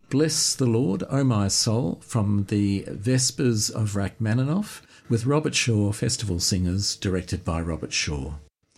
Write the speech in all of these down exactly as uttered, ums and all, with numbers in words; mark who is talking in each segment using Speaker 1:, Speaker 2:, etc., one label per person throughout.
Speaker 1: Bless the Lord, O my soul, from the Vespers of Rachmaninoff, with Robert Shaw Festival Singers, directed by Robert Shaw.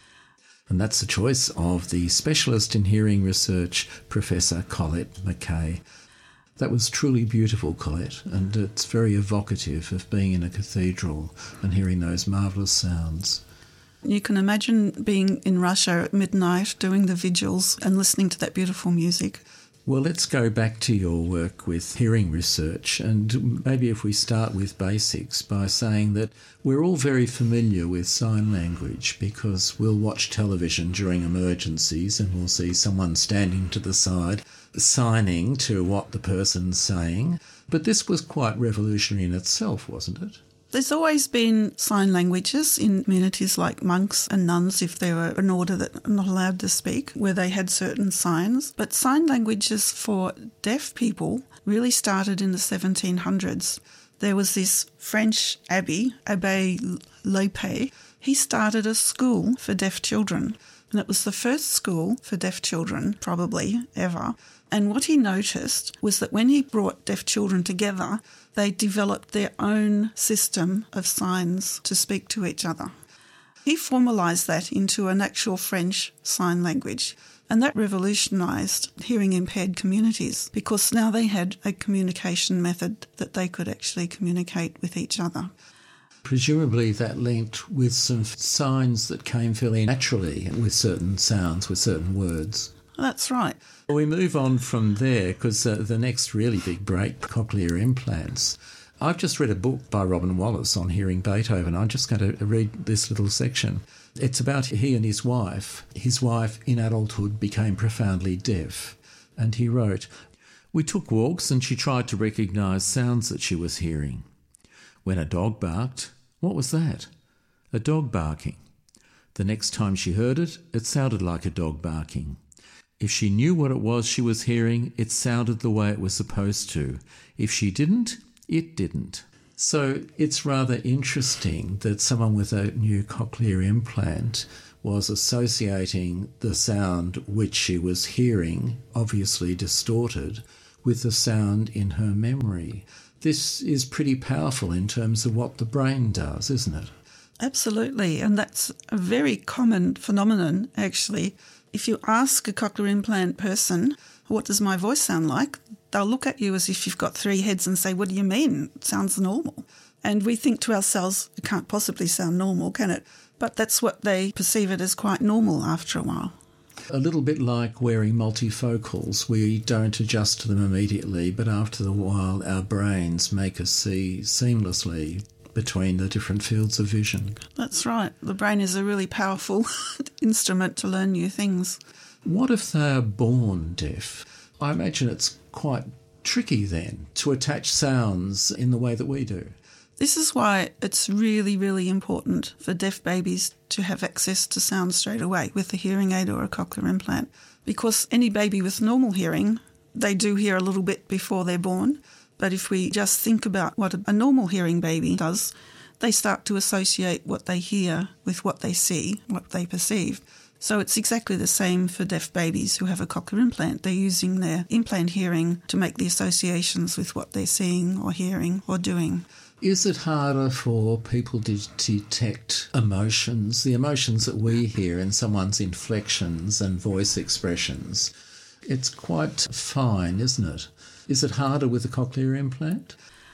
Speaker 1: And that's the choice of the specialist in hearing research, Professor Colette Mackay. That was truly beautiful, Colette, and it's very evocative of being in a cathedral and hearing those marvellous sounds.
Speaker 2: You can imagine being in Russia at midnight, doing the vigils and listening to that beautiful music.
Speaker 1: Well, let's go back to your work with hearing research, and maybe if we start with basics by saying that we're all very familiar with sign language because we'll watch television during emergencies and we'll see someone standing to the side signing to what the person's saying. But this was quite revolutionary in itself, wasn't it?
Speaker 2: There's always been sign languages in communities like monks and nuns, if they were an order that are not allowed to speak, where they had certain signs. But sign languages for deaf people really started in the seventeen hundreds. There was this French abbé, Abbé Lepée. He started a school for deaf children, and it was the first school for deaf children, probably, ever. And what he noticed was that when he brought deaf children together, they developed their own system of signs to speak to each other. He formalised that into an actual French sign language, and that revolutionised hearing-impaired communities because now they had a communication method that they could actually communicate with each other.
Speaker 1: Presumably that linked with some signs that came fairly naturally with certain sounds, with certain words.
Speaker 2: That's right.
Speaker 1: We move on from there because uh, the next really big break, cochlear implants. I've just read a book by Robin Wallace on hearing Beethoven. I'm just going to read this little section. It's about he and his wife. His wife in adulthood became profoundly deaf. And he wrote, "We took walks and she tried to recognise sounds that she was hearing. When a dog barked, what was that? A dog barking. The next time she heard it, it sounded like a dog barking. If she knew what it was she was hearing, it sounded the way it was supposed to. If she didn't, it didn't." So it's rather interesting that someone with a new cochlear implant was associating the sound which she was hearing, obviously distorted, with the sound in her memory. This is pretty powerful in terms of what the brain does, isn't it?
Speaker 2: Absolutely, and that's a very common phenomenon, actually. If you ask a cochlear implant person, what does my voice sound like? They'll look at you as if you've got three heads and say, what do you mean? It sounds normal. And we think to ourselves, it can't possibly sound normal, can it? But that's what they perceive it as quite normal after a while.
Speaker 1: A little bit like wearing multifocals. We don't adjust to them immediately, but after a while our brains make us see seamlessly between the different fields of vision.
Speaker 2: That's right. The brain is a really powerful instrument to learn new things.
Speaker 1: What if they're born deaf? I imagine it's quite tricky then to attach sounds in the way that we do.
Speaker 2: This is why it's really, really important for deaf babies to have access to sound straight away with a hearing aid or a cochlear implant, because any baby with normal hearing, they do hear a little bit before they're born. But if we just think about what a normal hearing baby does, they start to associate what they hear with what they see, what they perceive. So it's exactly the same for deaf babies who have a cochlear implant. They're using their implant hearing to make the associations with what they're seeing or hearing or doing.
Speaker 1: Is it harder for people to detect emotions, the emotions that we hear in someone's inflections and voice expressions? It's quite fine, isn't it? Is it harder with a cochlear implant?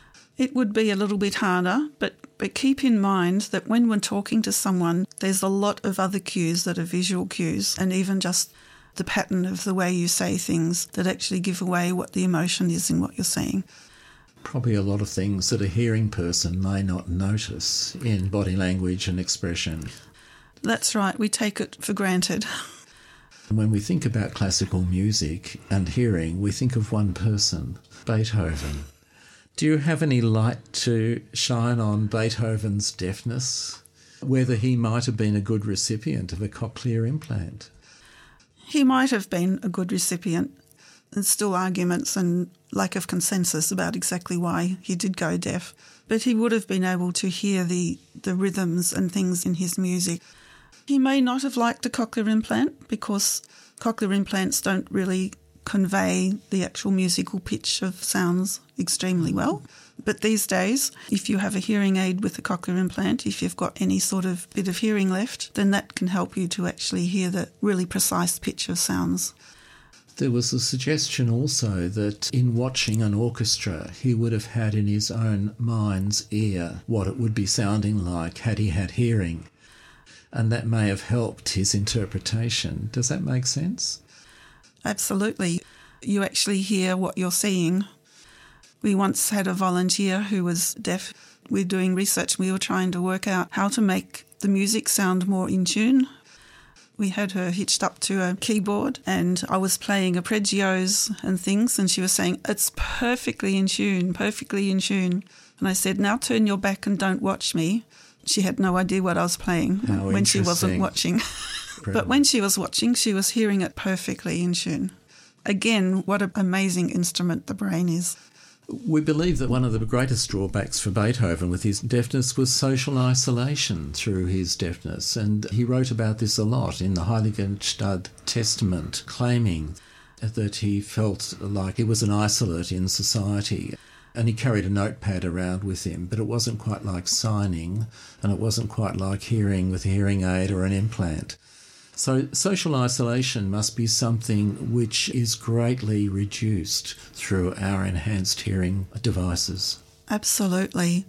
Speaker 2: It would be a little bit harder, but, but keep in mind that when we're talking to someone, there's a lot of other cues that are visual cues, and even just the pattern of the way you say things that actually give away what the emotion is in what you're saying.
Speaker 1: Probably a lot of things that a hearing person may not notice in body language and expression.
Speaker 2: That's right, we take it for granted.
Speaker 1: When we think about classical music and hearing, we think of one person, Beethoven. Do you have any light to shine on Beethoven's deafness? Whether he might have been a good recipient of a cochlear implant?
Speaker 2: He might have been a good recipient. There's still arguments and lack of consensus about exactly why he did go deaf. But he would have been able to hear the, the rhythms and things in his music. He may not have liked a cochlear implant because cochlear implants don't really convey the actual musical pitch of sounds extremely well. But these days, if you have a hearing aid with a cochlear implant, if you've got any sort of bit of hearing left, then that can help you to actually hear the really precise pitch of sounds.
Speaker 1: There was a suggestion also that in watching an orchestra, he would have had in his own mind's ear what it would be sounding like had he had hearing, and that may have helped his interpretation. Does that make sense?
Speaker 2: Absolutely. You actually hear what you're seeing. We once had a volunteer who was deaf. We were doing research. We were trying to work out how to make the music sound more in tune. We had her hitched up to a keyboard and I was playing arpeggios and things, and she was saying, "It's perfectly in tune, perfectly in tune." And I said, "Now turn your back and don't watch me." She had no idea what I was playing
Speaker 1: How
Speaker 2: when she wasn't watching. But when she was watching, she was hearing it perfectly in tune. Again, what an amazing instrument the brain is.
Speaker 1: We believe that one of the greatest drawbacks for Beethoven with his deafness was social isolation through his deafness, and he wrote about this a lot in the Heiligenstadt Testament, claiming that he felt like he was an isolate in society. And he carried a notepad around with him, but it wasn't quite like signing, and it wasn't quite like hearing with a hearing aid or an implant. So social isolation must be something which is greatly reduced through our enhanced hearing devices.
Speaker 2: Absolutely.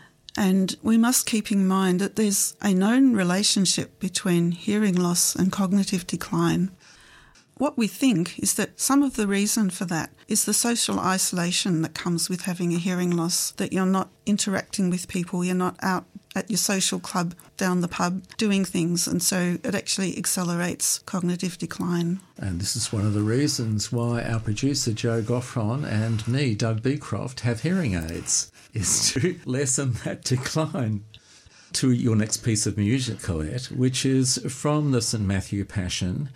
Speaker 2: And we must keep in mind that there's a known relationship between hearing loss and cognitive decline. What we think is that some of the reason for that is the social isolation that comes with having a hearing loss, that you're not interacting with people, you're not out at your social club down the pub doing things, and so it actually accelerates cognitive decline.
Speaker 1: And this is one of the reasons why our producer Joe Goffron and me, Doug Beecroft, have hearing aids, is to lessen that decline. To your next piece of music, Colette, which is from the St Matthew Passion.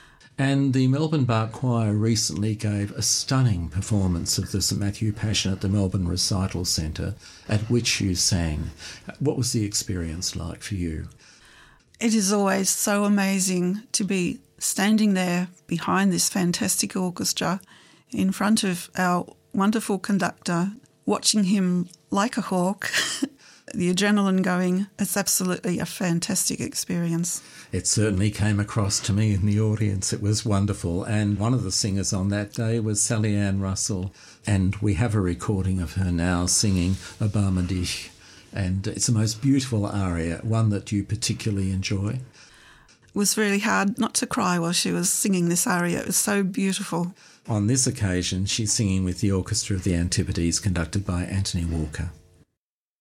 Speaker 1: And the Melbourne Bach Choir recently gave a stunning performance of the St Matthew Passion at the Melbourne Recital Centre, at which you sang. What was the experience like for you?
Speaker 2: It is always so amazing to be standing there behind this fantastic orchestra in front of our wonderful conductor, watching him like a hawk, the adrenaline going. It's absolutely a fantastic experience.
Speaker 1: It certainly came across to me in the audience. It was wonderful. And one of the singers on that day was Sally Ann Russell. And we have a recording of her now singing Erbarme dich. And it's the most beautiful aria, one that you particularly enjoy.
Speaker 2: It was really hard not to cry while she was singing this aria. It was so beautiful.
Speaker 1: On this occasion, she's singing with the Orchestra of the Antipodes, conducted by Anthony Walker.